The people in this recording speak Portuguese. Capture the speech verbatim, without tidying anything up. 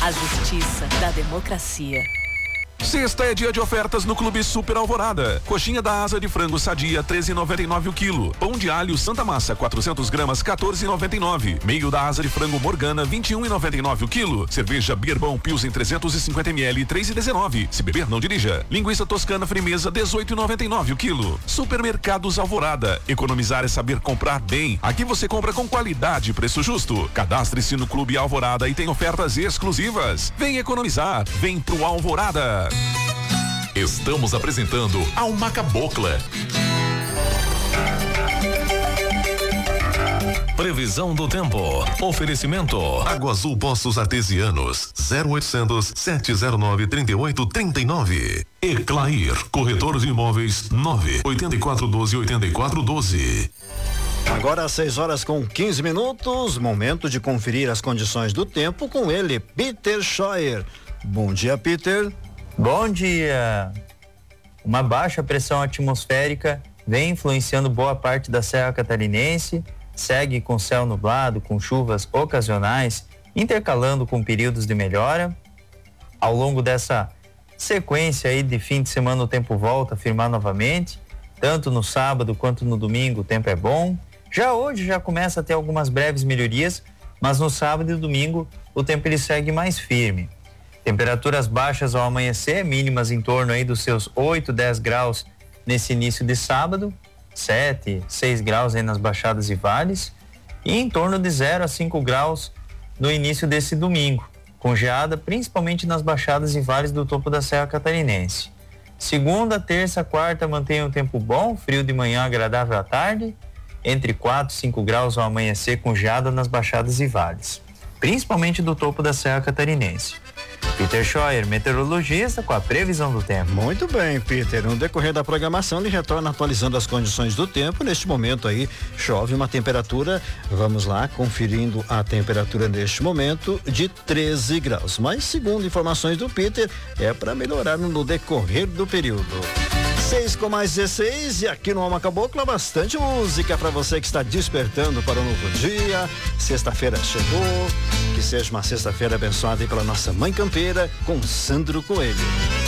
A justiça da democracia. Sexta é dia de ofertas no Clube Super Alvorada. Coxinha da asa de frango sadia, treze e noventa e nove o quilo. Pão de alho Santa Massa, quatrocentos gramas, quatorze e noventa e nove. Meio da asa de frango Morgana, vinte e um e noventa e nove o quilo. Cerveja Bierbão Pilsen trezentos e cinquenta mililitros, três e dezenove. Se beber, não dirija. Linguiça Toscana Frimeza, dezoito e noventa e nove o quilo. Supermercados Alvorada. Economizar é saber comprar bem. Aqui você compra com qualidade e preço justo. Cadastre-se no Clube Alvorada e tem ofertas exclusivas. Vem economizar. Vem pro Alvorada. Estamos apresentando Alma Cabocla. Previsão do tempo. Oferecimento. Água Azul Poços Artesianos. zero oitocentos, sete zero nove, trinta e oito, trinta e nove. Eclair. Corretor de imóveis. nove oito quatro um dois, oito quatro um dois. Agora às seis horas com quinze minutos. Momento de conferir as condições do tempo com ele, Peter Scheuer. Bom dia, Peter. Bom dia! Uma baixa pressão atmosférica vem influenciando boa parte da Serra Catarinense, segue com céu nublado, com chuvas ocasionais, intercalando com períodos de melhora. Ao longo dessa sequência aí de fim de semana o tempo volta a firmar novamente, tanto no sábado quanto no domingo o tempo é bom. Já hoje já começa a ter algumas breves melhorias, mas no sábado e domingo o tempo ele segue mais firme. Temperaturas baixas ao amanhecer, mínimas em torno aí dos seus oito, dez graus nesse início de sábado, sete, seis graus aí nas baixadas e vales, e em torno de zero a cinco graus no início desse domingo, com geada principalmente nas baixadas e vales do topo da Serra Catarinense. Segunda, terça, quarta mantém um tempo bom, frio de manhã, agradável à tarde, entre quatro e cinco graus ao amanhecer com geada nas baixadas e vales, principalmente do topo da Serra Catarinense. Peter Scheuer, meteorologista, com a previsão do tempo. Muito bem, Peter. No decorrer da programação, ele retorna atualizando as condições do tempo. Neste momento aí, chove uma temperatura, vamos lá, conferindo a temperatura neste momento de treze graus. Mas, segundo informações do Peter, é para melhorar no decorrer do período. seis com mais dezesseis, e aqui no Alma Cabocla bastante música para você que está despertando para um novo dia. Sexta-feira chegou, que seja uma sexta-feira abençoada aí pela nossa mãe campeira com Sandro Coelho.